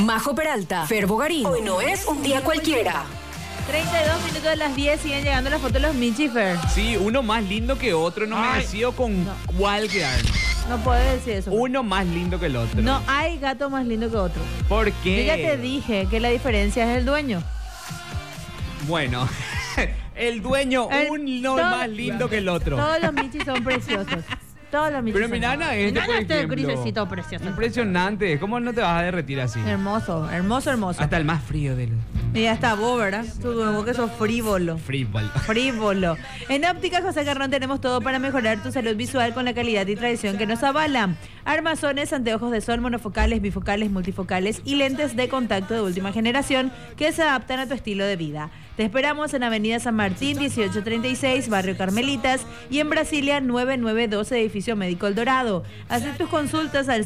Majo Peralta, Fer Bogarín. Hoy no es un día cualquiera. 32 minutos de las 10 siguen llegando las fotos de los Michi, Fer. Sí, uno más lindo que otro, no me decido con cuál quedarnos. No puedes decir eso. Uno más lindo que el otro. No hay gato más lindo que otro. ¿Por qué? Yo ya te dije que la diferencia es el dueño. Bueno, el dueño, uno más lindo que el otro. Todos los Michis son preciosos. Todos los Michis. Pero mi nana por ejemplo, grisecito precioso. Impresionante. ¿Cómo no te vas a derretir así? Hermoso, hermoso, hermoso. Hasta el más frío de los... Y hasta vos, ¿verdad? Tú como que sos frívolo. Frívolo. En Óptica José Carrón tenemos todo para mejorar tu salud visual con la calidad y tradición que nos avalan. Armazones, anteojos de sol, monofocales, bifocales, multifocales y lentes de contacto de última generación que se adaptan a tu estilo de vida. Te esperamos en Avenida San Martín, 1836, Barrio Carmelitas, y en Brasilia, 9912, Edificio Médico El Dorado. Haz tus consultas al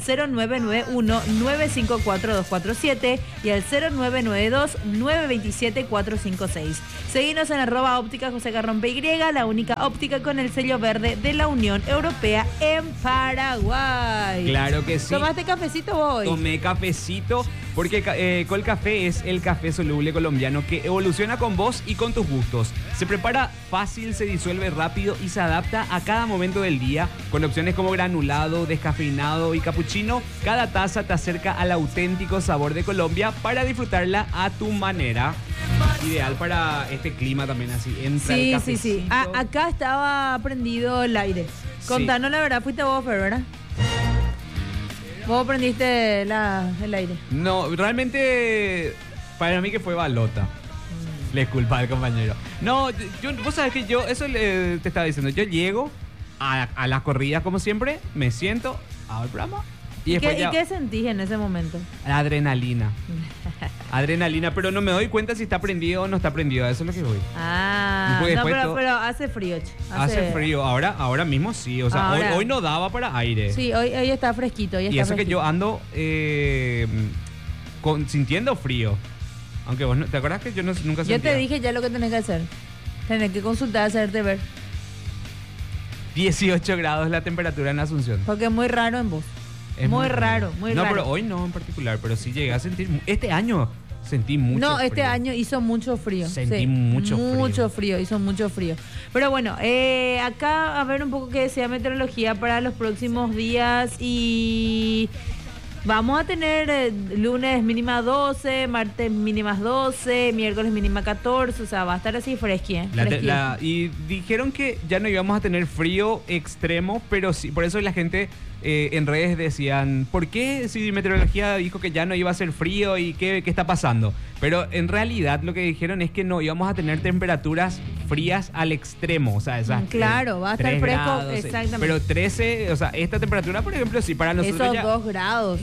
0991-954-247 y al 0992-927-456. Seguinos en @óptica José Carrón PY, la única óptica con el sello verde de la Unión Europea en Paraguay. Claro que sí. ¿Tomaste cafecito hoy? Tomé cafecito porque Colcafé es el café soluble colombiano que evoluciona con vos y con tus gustos. Se prepara fácil, se disuelve rápido y se adapta a cada momento del día con opciones como granulado, descafeinado y capuchino. Cada taza te acerca al auténtico sabor de Colombia para disfrutarla a tu manera. Ideal para este clima también, así entra el cafecito. Sí. Acá estaba prendido el aire. Contanos la verdad, fuiste vos, Fer, ¿verdad? ¿Vos prendiste el aire? No, realmente para mí que fue balota. Le es culpa al compañero. No, vos sabés que eso te estaba diciendo. Yo llego a las corridas como siempre, me siento, hago el programa. ¿Y qué sentís en ese momento? Adrenalina. Adrenalina, pero no me doy cuenta si está prendido o no está prendido. Eso es lo que voy. Pero hace frío. Hace frío. Ahora mismo sí. O sea, hoy no daba para aire. Sí, hoy está fresquito. Y eso que yo ando sintiendo frío. Aunque vos ¿te acuerdas que yo nunca sentía? Yo te dije ya lo que tenés que hacer. Tenés que consultar, hacerte ver. 18 grados la temperatura en Asunción. Porque es muy raro en vos. Es muy raro. No, pero hoy no en particular. Pero sí llegué a sentir... Este año sentí mucho frío. No, este año hizo mucho frío. Sentí mucho frío. Hizo mucho frío. Pero bueno, acá a ver un poco qué decía meteorología para los próximos días. Y... vamos a tener lunes mínima 12, martes mínimas 12, miércoles mínima 14, o sea, va a estar así fresquía. Y dijeron que ya no íbamos a tener frío extremo, pero sí, por eso la gente en redes decían, ¿por qué si meteorología dijo que ya no iba a ser frío y qué está pasando? Pero en realidad lo que dijeron es que no íbamos a tener temperaturas frías al extremo, o sea, esas claro, va a estar fresco, grados, exactamente. Pero 13, o sea, esta temperatura, por ejemplo, sí, para nosotros esos ya... 2 grados,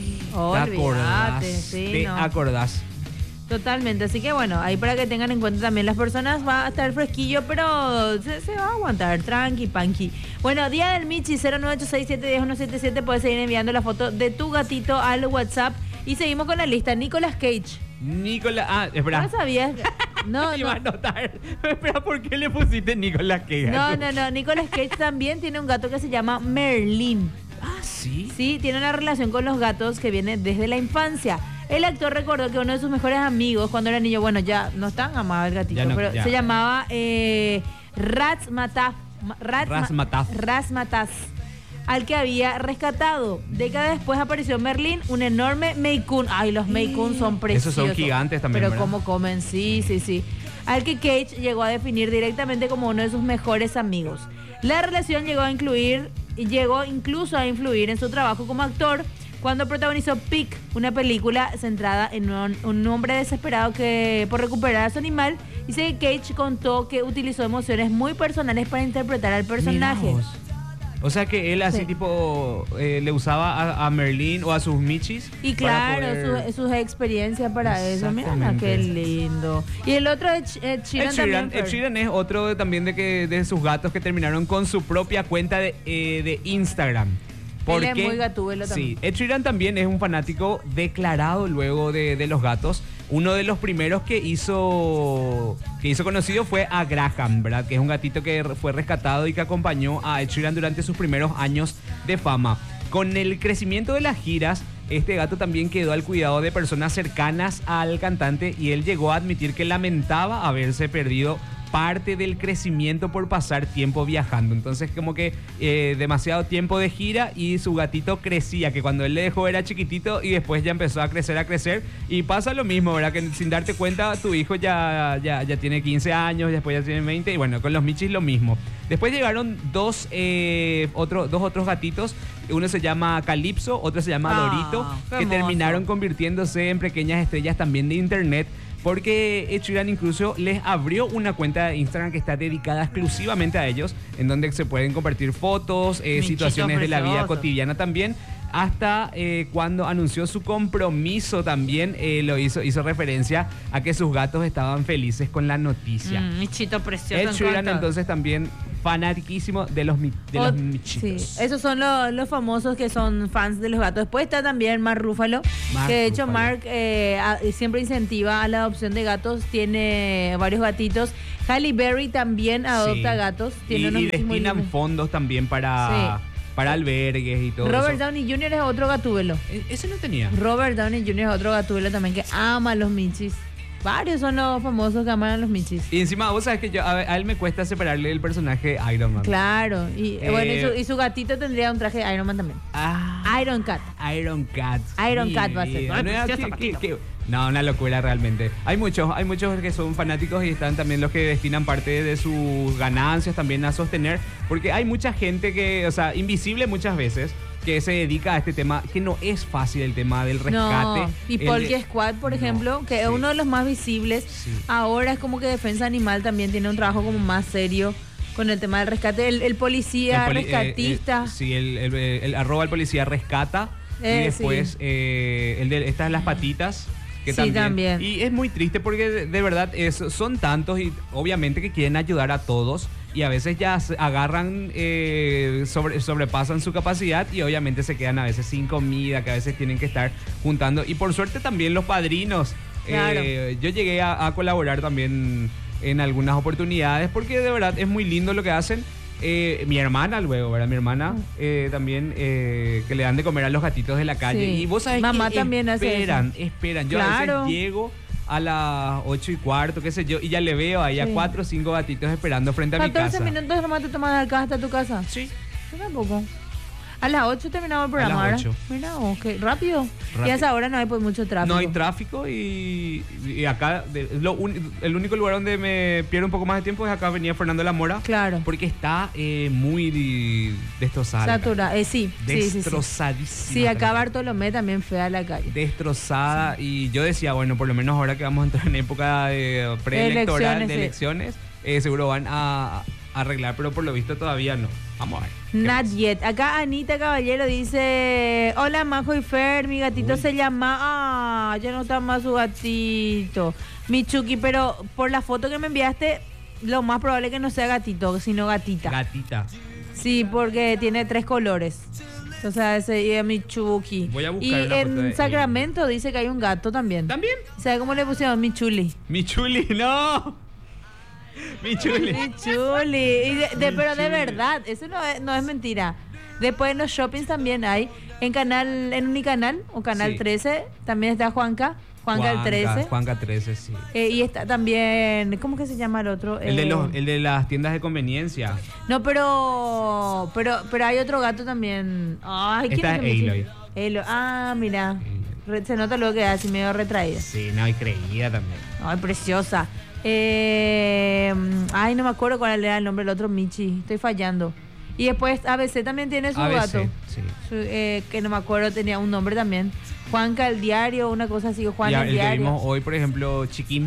¿Te acordás? Totalmente, así que bueno, ahí para que tengan en cuenta también las personas, va a estar fresquillo, pero se va a aguantar, tranqui, panqui. Bueno, día del Michi, 09867101777, puedes seguir enviando la foto de tu gatito al WhatsApp y seguimos con la lista. Nicolas Cage. Espera. ¿No sabías? No, iba a notar. Espera, ¿por qué le pusiste Nicolas Cage? No, Nicolas Cage también tiene un gato que se llama Merlin. ¿Sí? Sí, tiene una relación con los gatos que viene desde la infancia. El actor recordó que uno de sus mejores amigos cuando era niño, bueno, ya no es tan amado el gatito, se llamaba Razmataz, al que había rescatado. Décadas después apareció Merlin, un enorme Maine Coon. Ay, los Maine Coon son preciosos. Esos son gigantes también, pero ¿verdad? cómo comen, sí. Al que Cage llegó a definir directamente como uno de sus mejores amigos. La relación llegó incluso a influir en su trabajo como actor, cuando protagonizó Pick, una película centrada en un hombre desesperado por recuperar a su animal. Dice que Cage contó que utilizó emociones muy personales para interpretar al personaje. O sea que él así tipo le usaba a Merlin o a sus michis. Y claro, sus experiencias para eso. Mira, qué lindo. Y el otro es Ed Sheeran también. Ed Sheeran es otro también de sus gatos que terminaron con su propia cuenta de Instagram. Él es muy gatúbelo también. Sí, Ed Sheeran también es un fanático declarado luego de los gatos. Uno de los primeros que hizo conocido fue a Graham, ¿verdad? Que es un gatito que fue rescatado y que acompañó a Ed Sheeran durante sus primeros años de fama. Con el crecimiento de las giras, este gato también quedó al cuidado de personas cercanas al cantante y él llegó a admitir que lamentaba haberse perdido parte del crecimiento por pasar tiempo viajando. Entonces como que demasiado tiempo de gira y su gatito crecía, que cuando él le dejó era chiquitito y después ya empezó a crecer y pasa lo mismo, ¿verdad? Que sin darte cuenta tu hijo ya tiene 15 años, después ya tiene 20 y bueno, con los michis lo mismo. Después llegaron dos otros gatitos, uno se llama Calypso, otro se llama Dorito, que terminaron convirtiéndose en pequeñas estrellas también de internet. Porque Ed Sheeran incluso les abrió una cuenta de Instagram que está dedicada exclusivamente a ellos, en donde se pueden compartir fotos, situaciones de la vida cotidiana también. Hasta cuando anunció su compromiso también hizo referencia a que sus gatos estaban felices con la noticia. Michito precioso. Ed Sheeran entonces también fanatiquísimo de los michitos. Sí, esos son los famosos que son fans de los gatos. Después está también Mark Ruffalo, que de hecho Mark siempre incentiva a la adopción de gatos, tiene varios gatitos. Halle Berry también adopta gatos. Tiene y destinan fondos también para albergues y todo Robert eso. Downey Jr. es otro gatúbelo. Ese no tenía. Robert Downey Jr. es otro gatúbelo también que ama a los michis. Varios son los famosos que aman a los michis. Y encima, vos sabés que a él me cuesta separarle el personaje Iron Man. Claro. Bueno, y su gatito tendría un traje de Iron Man también. Iron Cat. Iron Cat va a ser. No, una locura realmente. Hay muchos que son fanáticos y están también los que destinan parte de sus ganancias también a sostener. Porque hay mucha gente que, o sea, invisible muchas veces, que se dedica a este tema, que no es fácil el tema del rescate. No. Y Polka Squad, por ejemplo, que es uno de los más visibles. Sí. Ahora es como que Defensa Animal también tiene un trabajo como más serio con el tema del rescate. El policía rescatista. Sí, el arroba al policía rescata. Y después el de estas las patitas. Que también. Y es muy triste porque de verdad son tantos y obviamente que quieren ayudar a todos y a veces ya agarran, sobrepasan su capacidad y obviamente se quedan a veces sin comida, que a veces tienen que estar juntando. Y por suerte también los padrinos. Claro. Yo llegué a colaborar también en algunas oportunidades porque de verdad es muy lindo lo que hacen. Mi hermana luego, ¿verdad? Mi hermana también que le dan de comer a los gatitos de la calle. Sí. Y vos sabés Mamá que también esperan. Yo a veces llego a las 8:15, qué sé yo, y ya le veo ahí a 4 o 5 gatitos esperando frente a mi casa. 14 minutos nomás te tomas acá hasta tu casa. Sí. Yo tampoco. A las 8 terminamos el programa. A las 8. Mira, rápido. Y a esa hora no hay pues mucho tráfico. No hay tráfico y acá, el único lugar donde me pierdo un poco más de tiempo es acá Avenida Fernando de la Mora. Claro. Porque está muy destrozada. Saturada, sí. Destrozadísima. Sí, acá Bartolomé también fea la calle. Destrozada. Sí. Y yo decía, bueno, por lo menos ahora que vamos a entrar en época de preelectoral, de elecciones, seguro van a arreglar, pero por lo visto todavía no. Vamos a ver. Not yet. Acá Anita Caballero dice: hola Majo y Fer, mi gatito se llama... ya no está más su gatito. Mi Chucky, pero por la foto que me enviaste, lo más probable es que no sea gatito, sino gatita. Gatita. Sí, porque tiene 3 colores. O sea, ese es mi Chucky. Voy a buscar y una foto en Sacramento dice que hay un gato también. ¿También? ¿Sabes cómo le pusieron? Mi Chuli. Mi Chuli, no. Mi Chuli. Mi Chuli. Pero de verdad, eso no es mentira. Después en los shoppings también hay. En Unicanal o Canal 13 también está Juanca el 13. Juanca 13, sí. Y está también, ¿cómo que se llama el otro? El de las tiendas de conveniencia. No, pero hay otro gato también. Ay, está Aloy. Mira. Se nota luego que es así medio retraída. Sí, no, y creída también. Ay, preciosa. No me acuerdo cuál era el nombre del otro Michi. Estoy fallando. Y después ABC también tiene su gato. Sí. Que no me acuerdo, tenía un nombre también. Juanca el Diario, una cosa así. Juan el Diario. Que vimos hoy, por ejemplo, Chiquín.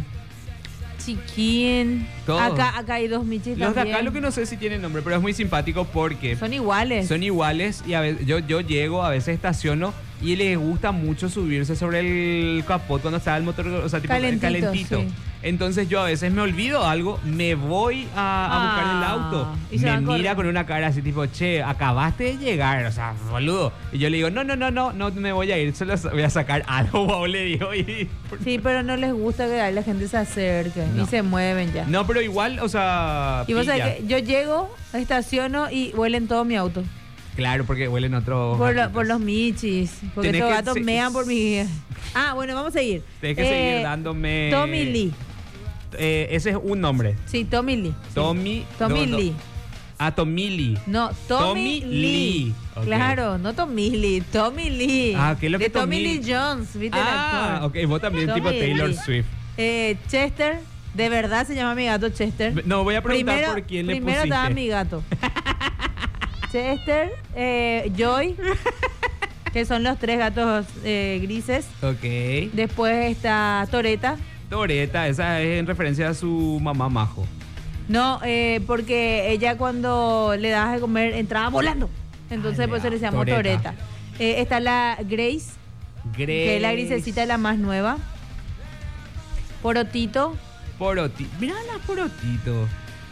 Acá hay 2 Michis también. Los de acá lo que no sé si tienen nombre, pero es muy simpático porque... Son iguales y a veces yo llego, a veces estaciono y les gusta mucho subirse sobre el capot cuando está el motor, o sea, tipo calentito. Sí. Entonces yo a veces me olvido algo, me voy a buscar el auto. Y me mira con una cara así tipo, che, acabaste de llegar, o sea, boludo. Y yo le digo, no me voy a ir, solo voy a sacar algo, le digo. Sí, pero no les gusta que la gente se acerque y se mueven ya. No, pero igual, o sea... Y vos sabés que yo llego, estaciono y huelen todo mi auto. Claro, porque huelen otros por los michis. Porque Tenés estos que gatos se- mean por mi... Ah, bueno, vamos a seguir. Tienes que seguir dándome... Tommy Lee. Ese es un nombre. Sí, Tommy Lee. Sí. Tommy Lee. Ah, Tommy Lee. No, Tommy Lee. Ok. Claro, no Tommy Lee, Tommy Lee. Ah, ¿qué es lo de que Tommy Tommy- Lee Jones, ¿viste el Ah, actor? ok, vos también tipo Tommy Taylor Lee. Swift. Chester, de verdad se llama mi gato Chester. No, voy a preguntar por quién le Primero pusiste. estaba mi gato. Chester, Joy, que son los 3 gatos grises. Ok. Después está Toreta. Toreta, esa es en referencia a su mamá Majo. No, porque ella cuando le dabas de comer entraba volando. Entonces Ah, por eso ya, le llamó Toreta. Toreta. Está la Grace, que es la grisecita, la más nueva. Porotito. Mirá la Porotito.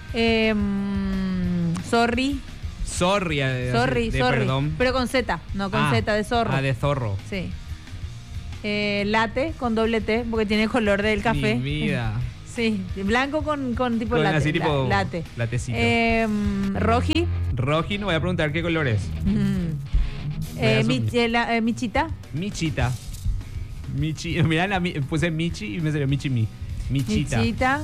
Sorry. Sorry, Sorry. perdón. Pero con Z, no con Z, de zorro. Ah, de zorro. Sí. Latte con doble T, porque tiene el color del café. Mi vida. Sí, blanco con tipo Con latte. así tipo latte. latecito. Roji. Roji, no voy a preguntar qué color es. Voy a asumir. Michita. Michita. Mirá, puse Michi y me salió Michimi. Michita. Michita.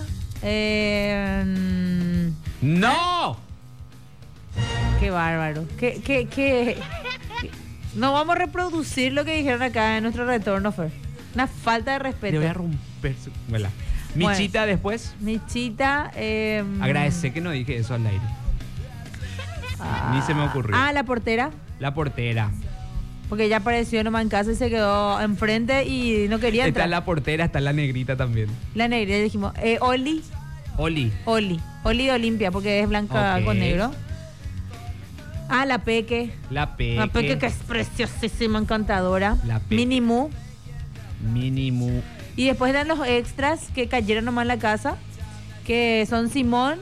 ¡No! Qué bárbaro. ¿Qué? No vamos a reproducir lo que dijeron acá en nuestro retorno, Fer. Una falta de respeto. Le voy a romper su... Bueno. Michita después. Michita. Agradece que no dije eso al aire. Ni se me ocurrió. La portera. La portera. Porque ella apareció nomás en casa y se quedó enfrente y no quería Está entrar. la portera, está la negrita también. La negra, dijimos. Oli de Olimpia, porque es blanca Ok. con negro. La Peque. La Peque. La Peque, que es preciosísima, encantadora. La Peque. Minimu. Mínimo. Y después dan los extras que cayeron nomás en la casa, que son Simón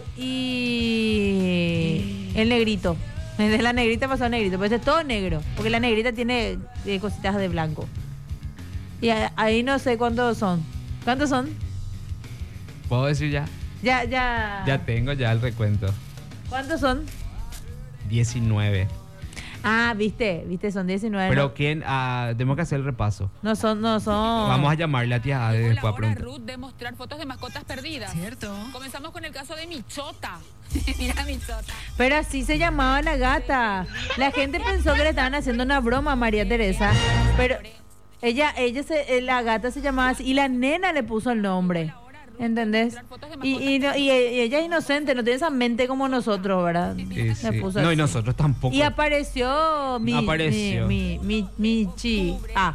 y el negrito. De la negrita pasó a negrito, pero este es todo negro, porque la negrita tiene cositas de blanco. Y ahí no sé cuántos son. ¿Cuántos son? ¿Puedo decir ya? Ya. Ya tengo ya el recuento. ¿Cuántos son? 19. Viste, son 19. Pero ¿quién? Tenemos que hacer el repaso. No son. Vamos a llamarle a tía Ade después a La hora, preguntar. Ruth, de mostrar fotos de mascotas perdidas. Cierto. Comenzamos con el caso de Michota. Mira Michota. Pero así se llamaba la gata. La gente pensó que le estaban haciendo una broma a María Teresa. Pero la gata se llamaba así y la nena le puso el nombre. ¿Entendés? Y ella es inocente, no tiene esa mente como nosotros, ¿verdad? Sí. Le puso No, y así. nosotros tampoco. Y apareció Apareció. mi chi.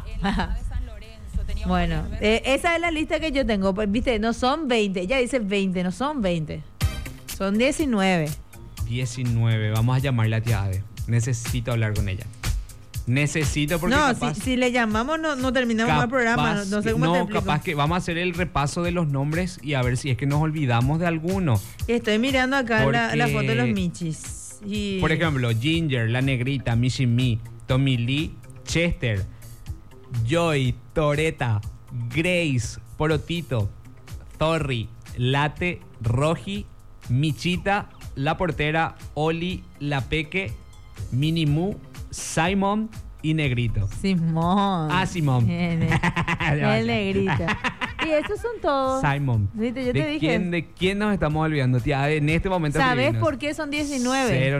Bueno, esa es la lista que yo tengo. Pues, viste, no son 20. Ella dice 20, no son 20. Son 19. 19. Vamos a llamarle a tía Ade. Necesito hablar con ella. Necesito porque No, capaz, si le llamamos no terminamos el programa. No sé cómo te explico. capaz que vamos a hacer el repaso de los nombres y a ver si es que nos olvidamos de alguno. Estoy mirando acá Porque- la foto de los michis. Y... Por ejemplo, Ginger, la negrita, Michi Mi, Tommy Lee, Chester, Joy, Toreta, Grace, Porotito, Thorry, Latte, Roji, Michita, la portera, Oli, la Peque, Minimu, Simon y Negrito. Simón. Simón. El negrito. Y estos son todos. Simon. ¿Viste? Yo te dije. ¿De quién nos estamos olvidando, tía? En este momento. ¿Sabes escribinos. por qué son 19?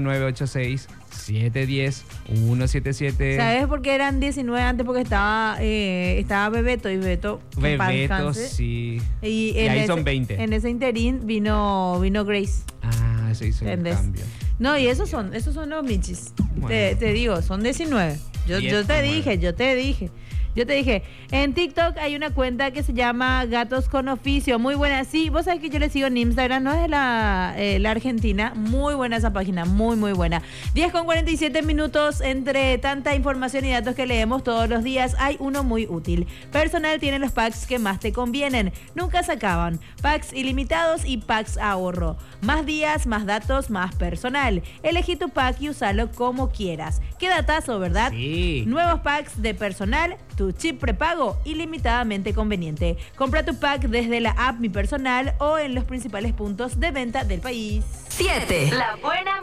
0986-710-177. ¿Sabes por qué eran 19 antes? Porque estaba Bebeto y Bebeto. en paz Bebeto, descanse. sí. Y ahí son 20. En ese interín vino Grace. Se hizo el ¿Entendés? cambio. No, y esos son los michis. Bueno. Te digo, son 19. Yo 10 te o dije, yo te dije. En TikTok hay una cuenta que se llama Gatos con Oficio. Muy buena. Sí, vos sabés que yo le sigo en Instagram, no es de la Argentina. Muy buena esa página, muy, muy buena. 10:47 entre tanta información y datos que leemos todos los días. Hay uno muy útil. Personal tiene los packs que más te convienen. Nunca se acaban. Packs ilimitados y packs ahorro. Más días, más datos, más personal. Elegí tu pack y úsalo como quieras. Qué datazo, ¿verdad? Sí. Nuevos packs de personal, tu chip prepago ilimitadamente conveniente. Compra tu pack desde la app Mi Personal o en los principales puntos de venta del país. 7. La buena